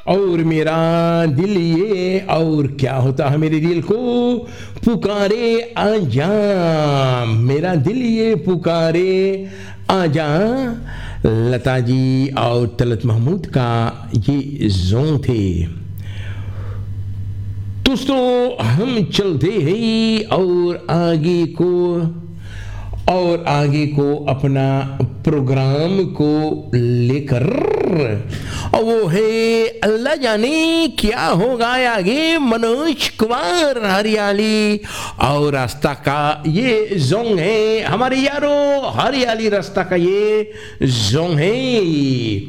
और मेरा दिल ये और क्या होता है मेरे दिल को पुकारे आजा, मेरा दिल ये पुकारे आजा। लता जी और तलत महमूद का ये जोन थे। दोस्तों हम चलते हैं और आगे को अपना प्रोग्राम को लेकर, और वो है अल्लाह जाने क्या होगा आगे। मनोज कुमार हरियाली और रास्ता का ये जोंग है हमारे यारों, हरियाली रास्ता का ये जोंग है।